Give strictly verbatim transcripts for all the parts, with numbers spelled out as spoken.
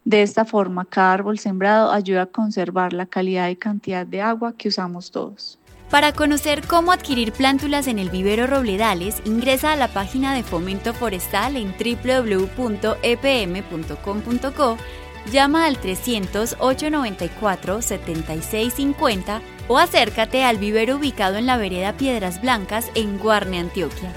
De esta forma, cada árbol sembrado ayuda a conservar la calidad y cantidad de agua que usamos todos. Para conocer cómo adquirir plántulas en el vivero Robledales, ingresa a la página de Fomento Forestal en doble u doble u doble u punto e p m punto com punto co, llama al trescientos, ochocientos noventa y cuatro, setenta y seis cincuenta o acércate al vivero ubicado en la vereda Piedras Blancas en Guarne, Antioquia.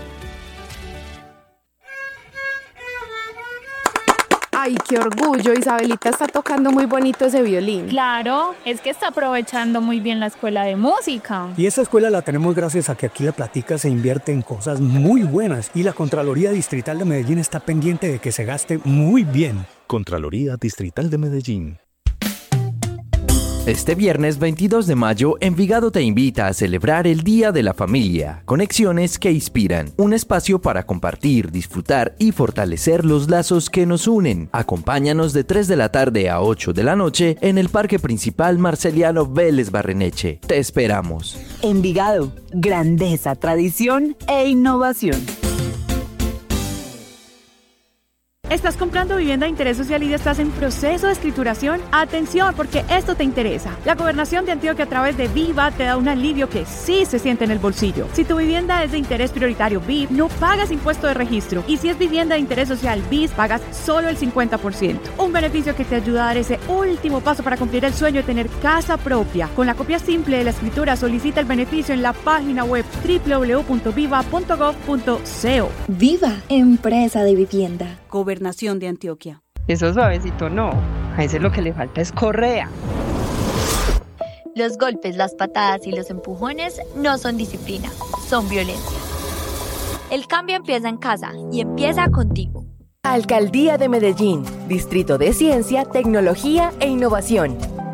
Ay, qué orgullo, Isabelita está tocando muy bonito ese violín. Claro, es que está aprovechando muy bien la escuela de música. Y esa escuela la tenemos gracias a que aquí la Platica se invierte en cosas muy buenas y la Contraloría Distrital de Medellín está pendiente de que se gaste muy bien. Contraloría Distrital de Medellín. Este viernes veintidós de mayo, Envigado te invita a celebrar el Día de la Familia, Conexiones que Inspiran, un espacio para compartir, disfrutar y fortalecer los lazos que nos unen. Acompáñanos de tres de la tarde a ocho de la noche en el Parque Principal Marceliano Vélez Barreneche. Te esperamos. Envigado, grandeza, tradición e innovación. ¿Estás comprando vivienda de interés social y estás en proceso de escrituración? Atención, porque esto te interesa. La Gobernación de Antioquia a través de Viva te da un alivio que sí se siente en el bolsillo. Si tu vivienda es de interés prioritario B I S, no pagas impuesto de registro. Y si es vivienda de interés social B I S, pagas solo el cincuenta por ciento. Un beneficio que te ayuda a dar ese último paso para cumplir el sueño de tener casa propia. Con la copia simple de la escritura, solicita el beneficio en la página web doble u doble u doble u punto viva punto gov punto co. Viva, empresa de vivienda. Gobernación de Antioquia. Eso suavecito no, a ese lo que le falta es correa. Los golpes, las patadas y los empujones no son disciplina, son violencia. El cambio empieza en casa y empieza contigo. Alcaldía de Medellín, Distrito de Ciencia, Tecnología e Innovación.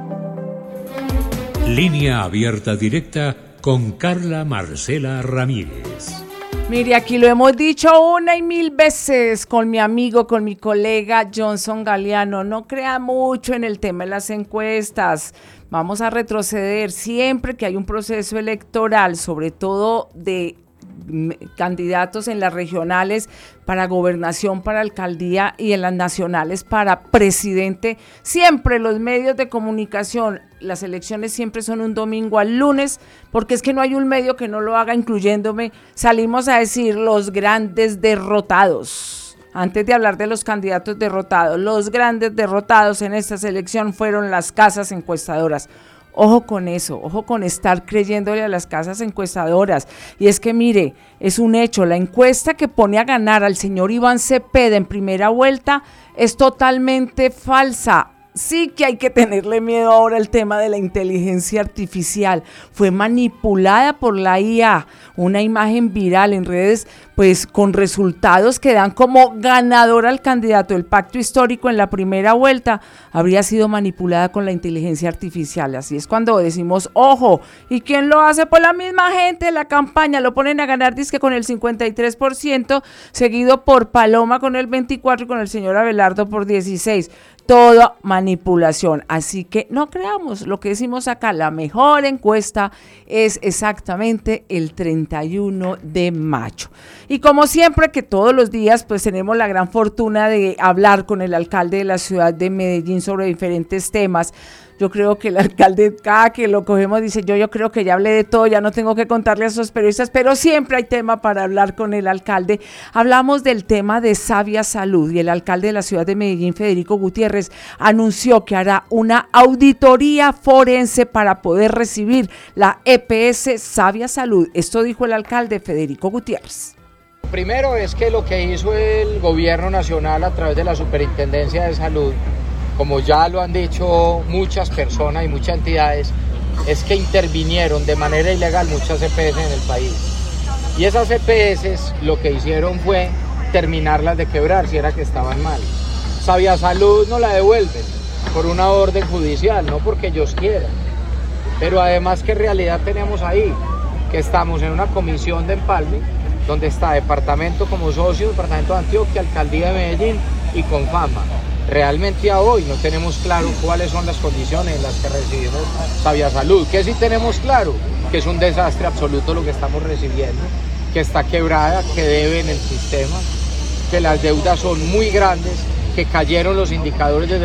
Línea abierta directa con Carla Marcela Ramírez. Mire, aquí lo hemos dicho una y mil veces con mi amigo, con mi colega Johnson Galeano. No crea mucho en el tema de las encuestas. Vamos a retroceder siempre que hay un proceso electoral, sobre todo de candidatos en las regionales para gobernación, para alcaldía y en las nacionales para presidente. Siempre los medios de comunicación, las elecciones siempre son un domingo al lunes, porque es que no hay un medio que no lo haga, incluyéndome. Salimos a decir los grandes derrotados. Antes de hablar de los candidatos derrotados, los grandes derrotados en esta elección fueron las casas encuestadoras. Ojo con eso, ojo con estar creyéndole a las casas encuestadoras. Y es que mire, es un hecho, la encuesta que pone a ganar al señor Iván Cepeda en primera vuelta es totalmente falsa. Sí que hay que tenerle miedo ahora al tema de la inteligencia artificial. Fue manipulada por la I A, una imagen viral en redes, pues con resultados que dan como ganador al candidato. El pacto histórico en la primera vuelta habría sido manipulada con la inteligencia artificial. Así es cuando decimos, ojo, ¿y quién lo hace? Pues la misma gente de la campaña, lo ponen a ganar dizque con el cincuenta y tres por ciento, seguido por Paloma con el veinticuatro por ciento y con el señor Abelardo por dieciséis por ciento. Toda manipulación, así que no creamos lo que decimos acá, la mejor encuesta es exactamente el treinta y uno de mayo. Y como siempre que todos los días pues tenemos la gran fortuna de hablar con el alcalde de la ciudad de Medellín sobre diferentes temas. Yo creo que el alcalde, cada que lo cogemos, dice, yo, yo creo que ya hablé de todo, ya no tengo que contarle a esos periodistas, pero siempre hay tema para hablar con el alcalde. Hablamos del tema de Sabia Salud y el alcalde de la ciudad de Medellín, Federico Gutiérrez, anunció que hará una auditoría forense para poder recibir la E P S Sabia Salud. Esto dijo el alcalde Federico Gutiérrez. Primero es que lo que hizo el gobierno nacional a través de la Superintendencia de Salud, como ya lo han dicho muchas personas y muchas entidades, es que intervinieron de manera ilegal muchas E P S en el país. Y esas E P S lo que hicieron fue terminarlas de quebrar, si era que estaban mal. Sabia Salud no la devuelven por una orden judicial, no porque ellos quieran. Pero además, ¿qué realidad tenemos ahí? Que estamos en una comisión de empalme, donde está departamento como socio, departamento de Antioquia, alcaldía de Medellín y Confama. Realmente a hoy no tenemos claro cuáles son las condiciones en las que recibimos Sabia Salud. Que sí tenemos claro que es un desastre absoluto lo que estamos recibiendo, que está quebrada, que debe en el sistema, que las deudas son muy grandes, que cayeron los indicadores desde